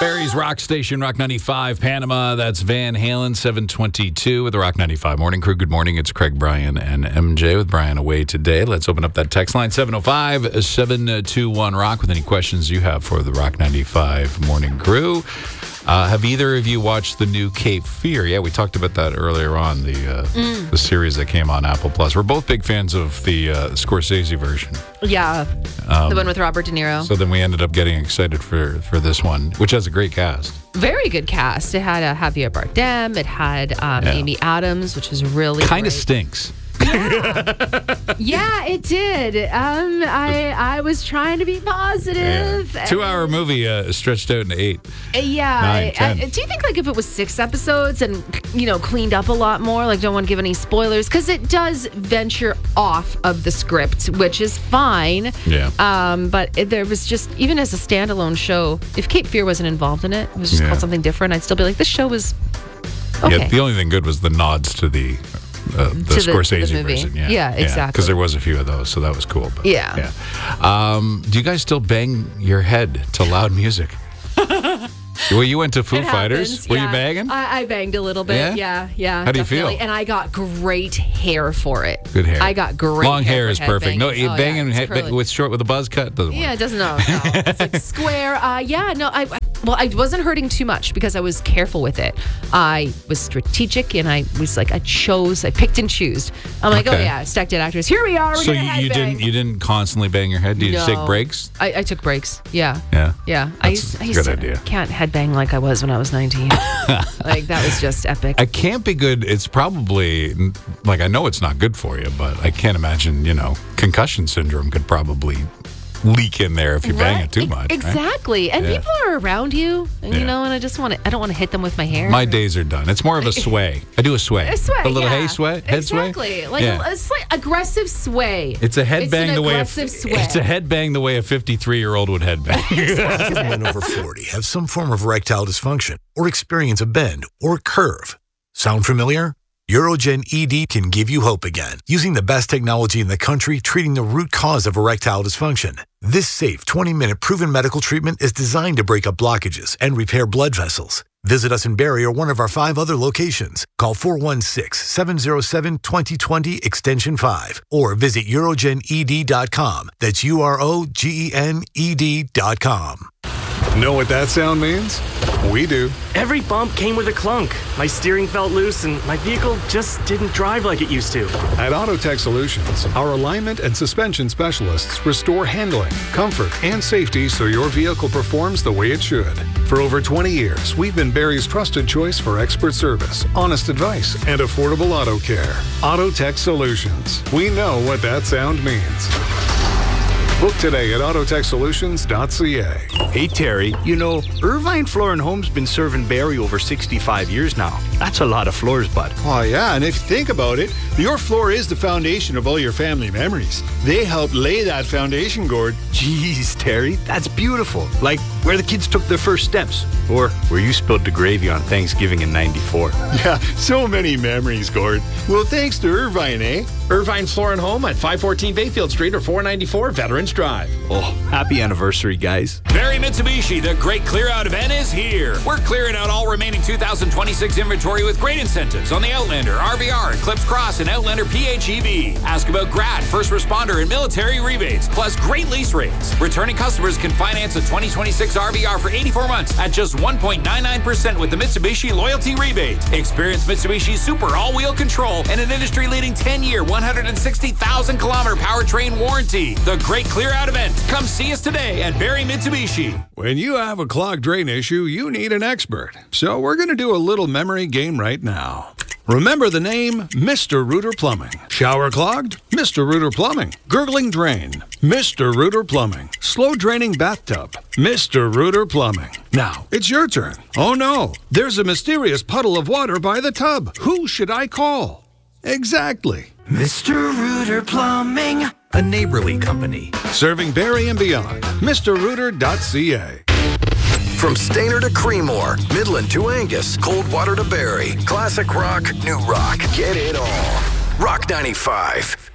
Barrie's Rock Station, Rock 95, Panama. That's Van Halen, 722 with the Rock 95 Morning Crew. Good morning. It's Craig, Brian, and MJ with Brian away today. Let's open up that text line, 705-721-ROCK, with any questions you have for the Rock 95 Morning Crew. Have either of you watched the new Cape Fear? Yeah, we talked about that earlier on, the series that came on Apple Plus. We're both big fans of the Scorsese version. Yeah, the one with Robert De Niro. So then we ended up getting excited for this one, which has a great cast. Very good cast. It had Javier Bardem. It had Amy Adams, which was really kind of stinks. Yeah, it did. I was trying to be positive. Yeah. 2-hour movie stretched out into 8. Yeah. 9, 10. Do you think if it was 6 episodes and cleaned up a lot more, don't want to give any spoilers, because it does venture off of the script, which is fine. Yeah. But there was just, even as a standalone show, if Cape Fear wasn't involved in it, it was just called something different, I'd still be like, this show was okay. Yeah, the only thing good was the nods to the Scorsese version. Yeah, exactly. Because there was a few of those, so that was cool. But, yeah. Do you guys still bang your head to loud music? Well, you went to Foo Fighters. Were you banging? I banged a little bit. Yeah. How do you feel? And I got great hair for it. Good hair. I got great long hair is for perfect. headbanging. No, you banging with a buzz cut doesn't work. Yeah, it doesn't. No, it's like square. I wasn't hurting too much because I was careful with it. I was strategic, and I was like, I picked and chose. I'm like, stacked dead actors. Here we are. So you didn't constantly bang your head? Did you take breaks? I took breaks. Yeah. Yeah. I used good idea. Can't headbang like I was when I was 19. Like, that was just epic. I can't be good. It's probably, I know it's not good for you, but I can't imagine, concussion syndrome could probably leak in there if you bang it too much. Exactly. Right? And people are around you, and and I don't want to hit them with my hair. My days are done. It's more of a sway. I do a sway. A sway, a little head sway. Exactly. Like a slight aggressive sway. It's a headbang sway. It's a headbang the way a 53-year-old would headbang. Men over 40 have some form of erectile dysfunction or experience a bend or curve. Sound familiar? Urogen ED can give you hope again, using the best technology in the country, treating the root cause of erectile dysfunction. This safe 20-minute proven medical treatment is designed to break up blockages and repair blood vessels. Visit us in Barrie or one of our 5 other locations. Call 416-707-2020 extension 5 or visit urogened.com. That's UROGENED.com. Know what that sound means? We do. Every bump came with a clunk. My steering felt loose and my vehicle just didn't drive like it used to. At AutoTech Solutions, our alignment and suspension specialists restore handling, comfort, and safety so your vehicle performs the way it should. For over 20 years, we've been Barrie's trusted choice for expert service, honest advice, and affordable auto care. AutoTech Solutions. We know what that sound means. Book today at autotechsolutions.ca. Hey, Terry, Irvine Floor & Home's been serving Barrie over 65 years now. That's a lot of floors, bud. Oh, yeah, and if you think about it, your floor is the foundation of all your family memories. They helped lay that foundation, Gord. Jeez, Terry, that's beautiful. Like where the kids took their first steps, or where you spilled the gravy on Thanksgiving in '94. Yeah, so many memories, Gord. Well, thanks to Irvine, eh? Irvine Floor & Home at 514 Bayfield Street or 494 Veterans Drive. Oh, happy anniversary, guys. Barrie Mitsubishi, the great clear out event is here. We're clearing out all remaining 2026 inventory with great incentives on the Outlander, RVR, Eclipse Cross, and Outlander PHEV. Ask about grad, first responder, and military rebates, plus great lease rates. Returning customers can finance a 2026 RVR for 84 months at just 1.99% with the Mitsubishi Loyalty Rebate. Experience Mitsubishi's super all-wheel control and an industry-leading 10-year, 160,000-kilometer powertrain warranty. The great clear-out event. Come see us today at Barrie Mitsubishi. When you have a clogged drain issue, you need an expert. So we're going to do a little memory game right now. Remember the name Mr. Rooter Plumbing. Shower clogged? Mr. Rooter Plumbing. Gurgling drain? Mr. Rooter Plumbing. Slow draining bathtub? Mr. Rooter Plumbing. Now, it's your turn. Oh no, there's a mysterious puddle of water by the tub. Who should I call? Exactly. Mr. Rooter Plumbing, a neighborly company. Serving Barrie and beyond. MrRooter.ca. From Stayner to Creemore, Midland to Angus, Coldwater to Barrie, classic rock, new rock, get it all. Rock 95.